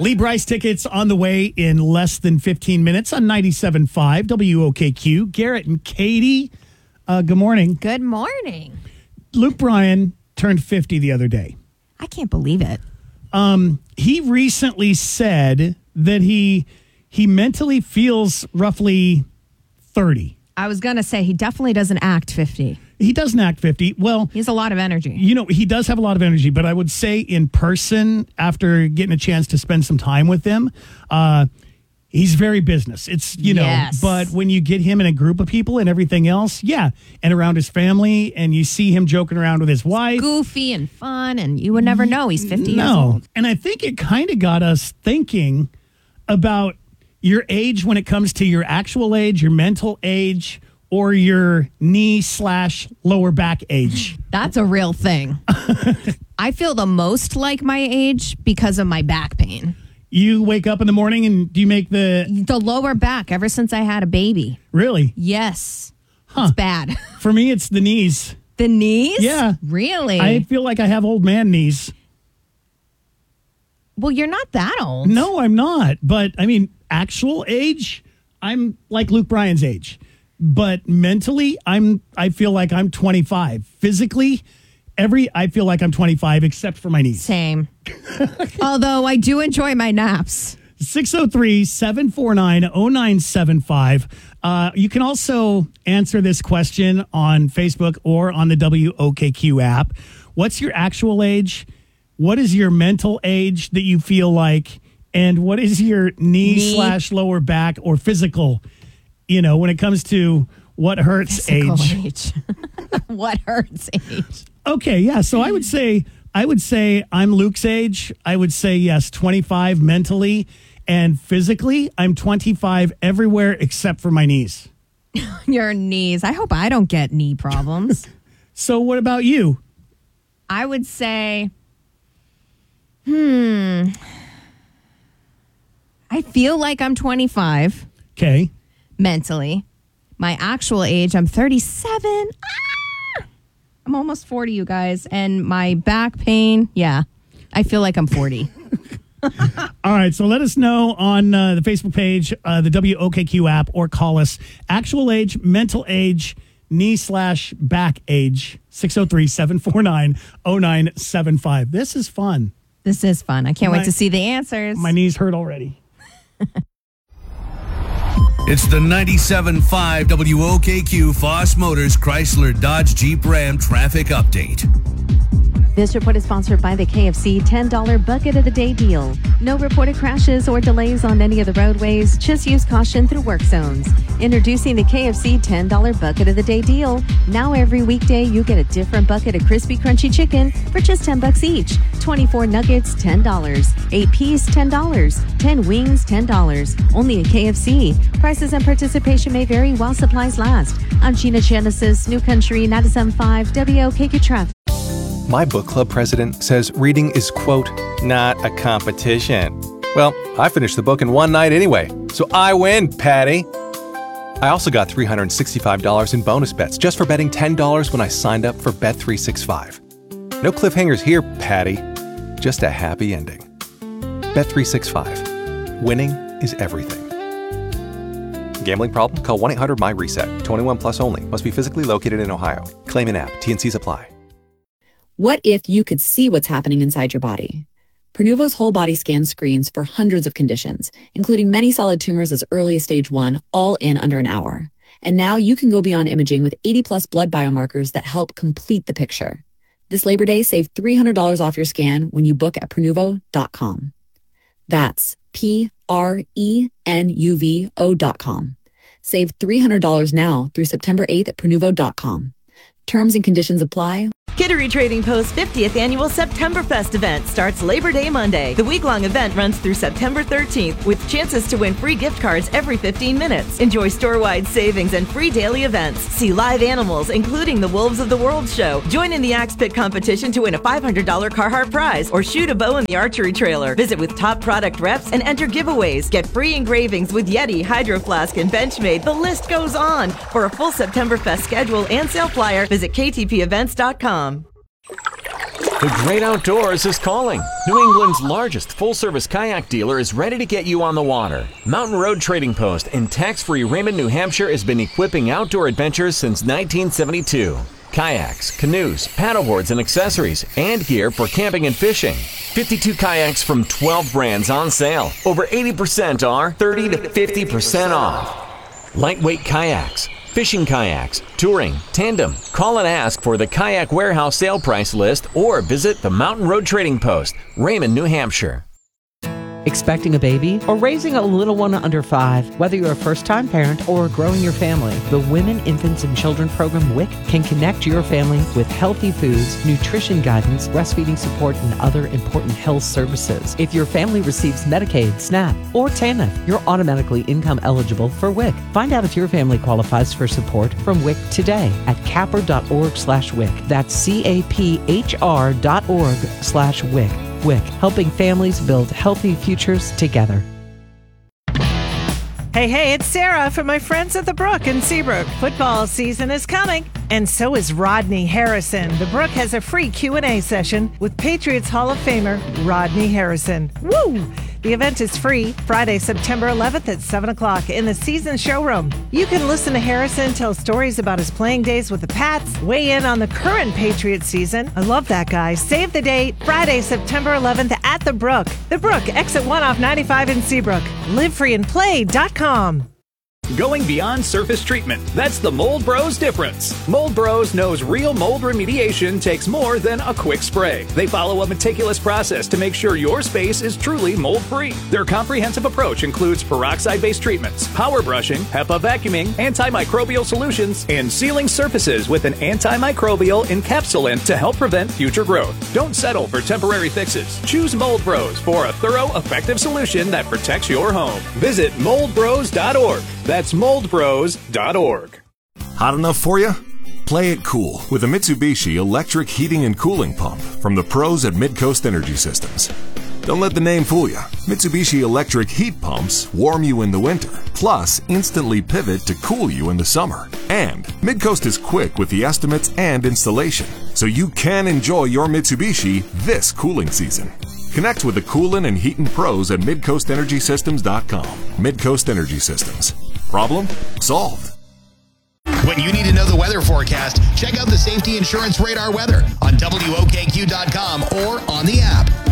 Lee Bryce tickets on the way in less than 15 minutes on 97.5 WOKQ. Garrett and Katie, good morning. Good morning. Luke Bryan turned 50 the other day. I can't believe it. He recently said that he mentally feels roughly 30. I was going to say he definitely doesn't act 50. He doesn't act 50. Well, he has a lot of energy. You know, he does have a lot of energy, but I would say in person, after getting a chance to spend some time with him, he's very business. It's, Yes. but when you get him in a group of people and everything else, yeah, and around his family, and you see him joking around with his wife. Goofy and fun, and you would never know he's 50 years old. And I think it kind of got us thinking about your age when it comes to your actual age, your mental age, or your knee/lower back age. That's a real thing. I feel the most like my age because of my back pain. You wake up in the morning and do you make the lower back ever since I had a baby. Really? Yes. It's bad. For me, it's the knees. The knees? Yeah. Really? I feel like I have old man knees. Well, you're not that old. No, I'm not. But I mean, actual age, I'm like Luke Bryan's age. But mentally, I feel like I'm 25. Physically, I feel like I'm 25 except for my knees. Same. Although I do enjoy my naps. 603-749-0975. You can also answer this question on Facebook or on the WOKQ app. What's your actual age? What is your mental age that you feel like? And what is your knee/lower back or physical, when it comes to what hurts age? What hurts age? Okay, yeah. So I would say I'm Luke's age. I would say, yes, 25 mentally, and physically, I'm 25 everywhere except for my knees. Your knees. I hope I don't get knee problems. So what about you? I would say, I feel like I'm 25. Okay. Mentally. My actual age, I'm 37. I'm almost 40, you guys. And my back pain, I feel like I'm 40. All right, so let us know on the Facebook page, the WOKQ app, or call us. Actual age, mental age, knee/back age, 603-749-0975. This is fun. This is fun. I can't wait to see the answers. My knees hurt already. It's the 97.5 WOKQ Foss Motors Chrysler Dodge Jeep Ram traffic update. This report is sponsored by the KFC $10 Bucket of the Day deal. No reported crashes or delays on any of the roadways. Just use caution through work zones. Introducing the KFC $10 Bucket of the Day deal. Now every weekday you get a different bucket of crispy crunchy chicken for just $10 each. 24 nuggets, $10. 8-piece, $10. 10 wings, $10. Only at KFC. Prices and participation may vary while supplies last. I'm Gina Genesis, New Country 97.5 WOKQ Traffic. My book club president says reading is, quote, not a competition. Well, I finished the book in one night anyway, so I win, Patty. I also got $365 in bonus bets just for betting $10 when I signed up for Bet365. No cliffhangers here, Patty. Just a happy ending. Bet365. Winning is everything. Gambling problem? Call 1-800-MY-RESET. 21 plus only. Must be physically located in Ohio. Claim in app. T&Cs apply. What if you could see what's happening inside your body? Pernuvo's whole body scan screens for hundreds of conditions, including many solid tumors as early as stage 1, all in under an hour. And now you can go beyond imaging with 80-plus blood biomarkers that help complete the picture. This Labor Day, save $300 off your scan when you book at Pernuvo.com. That's Prenuvo.com. Save $300 now through September 8th at Pernuvo.com. Terms and conditions apply. Kittery Trading Post 50th Annual Septemberfest event starts Labor Day Monday. The week-long event runs through September 13th with chances to win free gift cards every 15 minutes. Enjoy store-wide savings and free daily events. See live animals, including the Wolves of the World show. Join in the Axe Pit competition to win a $500 Carhartt prize or shoot a bow in the archery trailer. Visit with top product reps and enter giveaways. Get free engravings with Yeti, Hydro Flask, and Benchmade. The list goes on. For a full Septemberfest schedule and sale flyer, visit ktpevents.com. The great outdoors is calling. New England's largest full-service kayak dealer is ready to get you on the water. Mountain Road Trading Post in tax-free Raymond, New Hampshire has been equipping outdoor adventurers since 1972. Kayaks, canoes, paddleboards, and accessories, and gear for camping and fishing. 52 kayaks from 12 brands on sale. Over 80% are 30 to 50% off. Lightweight kayaks, fishing kayaks, touring, tandem. Call and ask for the Kayak Warehouse sale price list or visit the Mountain Road Trading Post, Raymond, New Hampshire. Expecting a baby or raising a little one under 5, whether you're a first-time parent or growing your family, the Women, Infants, and Children program WIC can connect your family with healthy foods, nutrition guidance, breastfeeding support, and other important health services. If your family receives Medicaid, SNAP, or TANF, you're automatically income eligible for WIC. Find out if your family qualifies for support from WIC today at capr.org/WIC. That's caphr.org/WIC. WIC, helping families build healthy futures together. Hey, it's Sarah from my friends at the Brook in Seabrook. Football season is coming, and so is Rodney Harrison. The Brook has a free Q&A session with Patriots Hall of Famer Rodney Harrison. Woo! The event is free Friday, September 11th at 7 o'clock in the Season Showroom. You can listen to Harrison tell stories about his playing days with the Pats, weigh in on the current Patriots season. I love that guy. Save the date, Friday, September 11th at the Brook. The Brook, exit 1 off 95 in Seabrook. LiveFreeAndPlay.com. Going beyond surface treatment. That's the Mold Bros difference. Mold Bros knows real mold remediation takes more than a quick spray. They follow a meticulous process to make sure your space is truly mold-free. Their comprehensive approach includes peroxide-based treatments, power brushing, HEPA vacuuming, antimicrobial solutions, and sealing surfaces with an antimicrobial encapsulant to help prevent future growth. Don't settle for temporary fixes. Choose Mold Bros for a thorough, effective solution that protects your home. Visit moldbros.org. That's moldbros.org. Hot enough for you? Play it cool with a Mitsubishi electric heating and cooling pump from the pros at Midcoast Energy Systems. Don't let the name fool you. Mitsubishi electric heat pumps warm you in the winter, plus instantly pivot to cool you in the summer. And Midcoast is quick with the estimates and installation, so you can enjoy your Mitsubishi this cooling season. Connect with the coolin' and heatin' pros at MidcoastEnergySystems.com. Midcoast Energy Systems. Problem solved. When you need to know the weather forecast, check out the Safety Insurance Radar weather on WOKQ.com or on the app.